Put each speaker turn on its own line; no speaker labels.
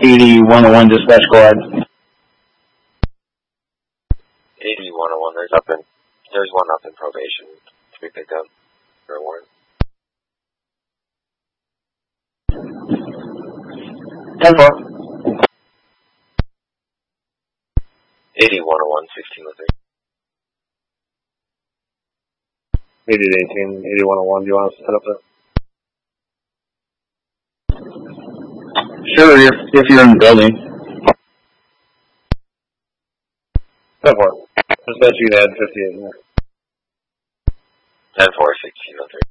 80-101 dispatch squad.
80-101, there's one up in probation to be picked up for a warrant.
10-4.
80-101, 1603.
80-18, 8101, do you want us to set up there?
Sure, if you're in the building.
10-4. Dispatch, you can add 58 in there.
10-4, 1603.